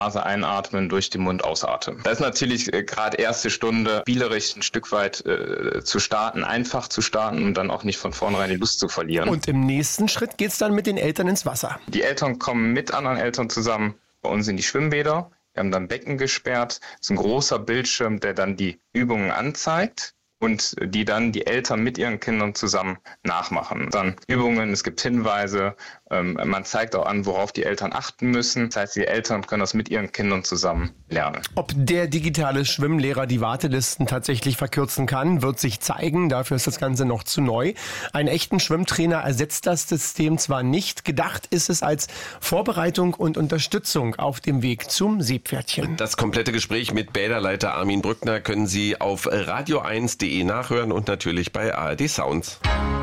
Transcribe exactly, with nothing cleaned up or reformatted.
Nase einatmen, durch den Mund ausatmen. Da ist natürlich äh, gerade erste Stunde spielerisch ein Stück weit äh, zu starten, einfach zu starten und dann auch nicht von vornherein die Lust zu verlieren. Und im nächsten Schritt geht's dann mit den Eltern ins Wasser. Die Eltern kommen mit anderen Eltern zusammen bei uns in die Schwimmbäder. Wir haben dann Becken gesperrt. Das ist ein großer Bildschirm, der dann die Übungen anzeigt und die dann die Eltern mit ihren Kindern zusammen nachmachen. Dann Übungen, es gibt Hinweise, ähm, man zeigt auch an, worauf die Eltern achten müssen. Das heißt, die Eltern können das mit ihren Kindern zusammen lernen. Ob der digitale Schwimmlehrer die Wartelisten tatsächlich verkürzen kann, wird sich zeigen. Dafür ist das Ganze noch zu neu. Einen echten Schwimmtrainer ersetzt das System zwar nicht. Gedacht ist es als Vorbereitung und Unterstützung auf dem Weg zum Seepferdchen. Das komplette Gespräch mit Bäderleiter Armin Brückner können Sie auf radio eins punkt de nachhören und natürlich bei A R D Sounds.